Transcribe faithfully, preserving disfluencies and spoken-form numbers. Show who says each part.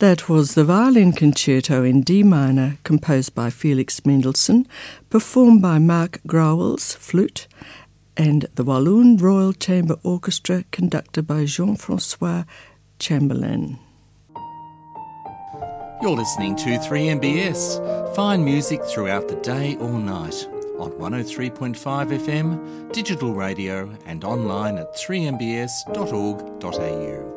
Speaker 1: That was the Violin Concerto in D minor, composed by Felix Mendelssohn, performed by Mark Grauwels, flute, and the Walloon Royal Chamber Orchestra, conducted by Jean-Francois Chamberlain.
Speaker 2: You're listening to three M B S. Fine music throughout the day or night on one oh three point five F M, digital radio and online at three m b s dot org dot a u.